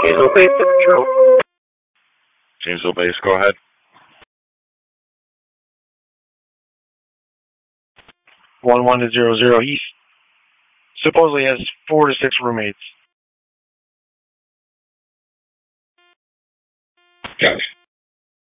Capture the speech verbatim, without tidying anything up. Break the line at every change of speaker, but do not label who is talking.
Janesville Base Patrol.
Janesville Base, go ahead.
One one to zero zero east. Supposedly has four to six roommates.
Gotcha.